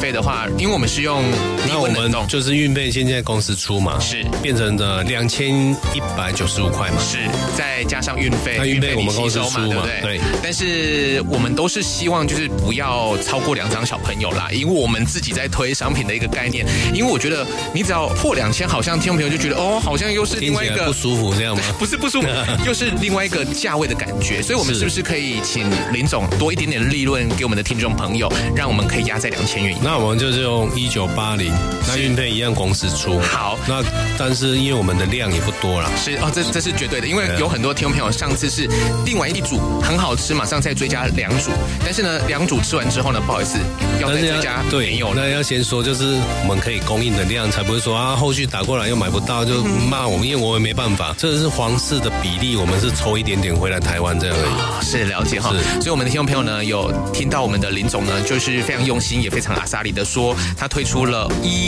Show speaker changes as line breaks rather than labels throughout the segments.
费的话，因为我们是用低温冷冻，
就是运费现在公司出嘛，
是
变成的2195块嘛，
是再加上运费，
那运费我们公司出嘛，
对不对？
对。
但是我们都是希望就是不要超过2张小朋友啦，因为我们自己在推商品的一个概念。因为我觉得你只要破2000，好像听众朋友就觉得哦，好像又是另外一个
不舒服这样吗？
不是不舒服，又是另外一个价位的感觉。所以我们是不是可以请林总多一点点利润给我们的听众朋友，让我们可以压在2000元以内？
那我们就是用1980，那运费一样公司出。
好，
那但是因为我们的量也不多啦，
是哦，这是绝对的，因为有很多听众朋友上次是订完1组很好吃，马上再追加2组，但是呢2组吃完之后呢，不好意思，要再追加没有了。
那要先说就是我们可以供应的量，才不会说啊后续打过来又买不到就骂我们，因为我也没办法，这是皇室的比例，我们是抽一点点回来台湾这样而已。
是了解哈，所以我们的听众朋友呢，有听到我们的林总呢，就是非常用心，也非常阿萨里的说，他推出了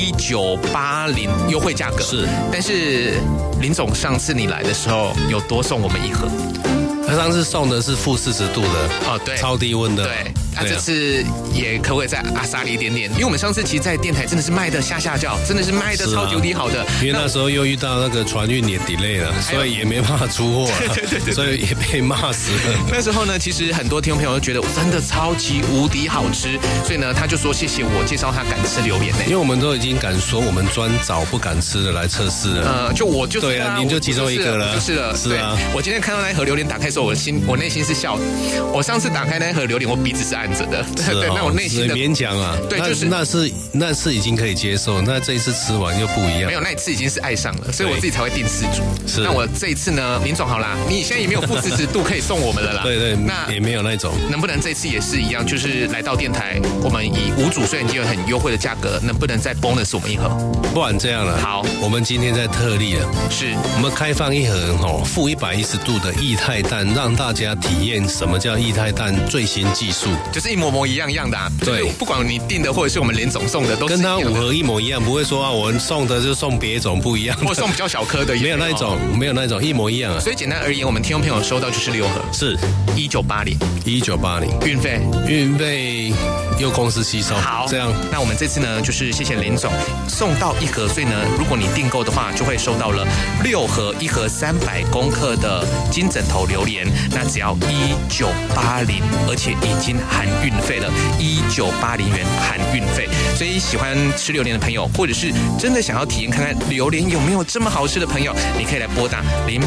1980优惠价格。是，但是林总上次你来的时候，有多送我们1盒。
他上次送的是-40度的
哦，对，
超低温的。
对，这次也可不可以再阿萨里一点点？因为我们上次其实在电台真的是卖的下叫，真的是卖的超级无敌好的。
因为那时候又遇到那个船运也 delay 了，所以也没办法出货了，对，所以也被骂死了。
那时候呢，其实很多听众朋友都觉得真的超级无敌好吃，所以呢，他就说谢谢我介绍他敢吃榴莲呢。
因为我们都已经敢说我们专找不敢吃的来测试了。
就我就是
对啊，您就其中一个了，
就是了，
是啊。
我今天看到那一盒榴莲打开时候，我内心是笑的。我上次打开那一盒榴莲，我鼻子是按着的，对，那我内心的
勉强啊，对，就是那次已经可以接受，那这一次吃完又不一样。
没有，那一次已经是爱上了，所以我自己才会订4组。
是，
那我这一次呢，林总好啦，你现在也没有负40度可以送我们了啦。
对，
那
也没有那种。
能不能这次也是一样，就是来到电台，我们以5组虽然已经有很优惠的价格，能不能再 bonus 我们1盒？
不然这样了，
好，
我们今天在特例了，
是
我们开放1盒负110度的液态氮，让大家体验什么叫液态氮最新技术，
就是一模一样的啊。对，不管你订的或者是我们连总送的，都是
跟它5盒一模一样，不会说啊我们送的就送别种不一样，
或送比较小颗的，
没有那种一模一样啊。
所以简单而言，我们听众朋友收到就是6盒，
是
1980，运费
由公司吸收。
好，
这样，
那我们这次呢，就是谢谢林总送到1盒，所以呢，如果你订购的话，就会收到了6盒，1盒300公克的金枕头榴莲，那只要1980，而且已经含运费了，1980元含运费。所以喜欢吃榴莲的朋友，或者是真的想要体验看看榴莲有没有这么好吃的朋友，你可以来拨打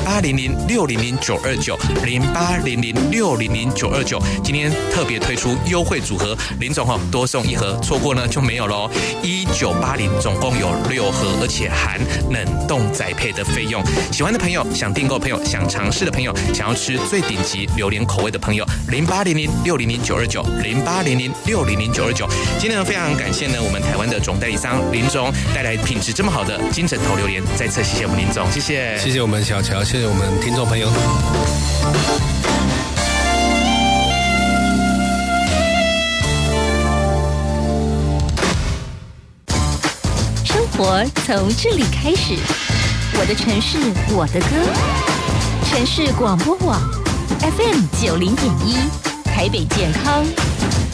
0800-600-929，0800-600-929。今天特别推出优惠组合，林总多送1盒，错过呢就没有喽。1980总共有6盒，而且含冷冻宅配的费用。喜欢的朋友，想订购的朋友，想尝试的朋友，想要吃最顶级榴莲口味的朋友，0800-600-929，0800-600-929。今天呢，非常感谢呢我们台湾的总代理商林总带来品质这么好的金枕头榴莲，再次谢谢我们林总，谢谢，
谢谢我们小乔，谢谢我们听众朋友。
生活从这里开始，我的城市，我的歌，城市广播网 FM 90.1，台北健康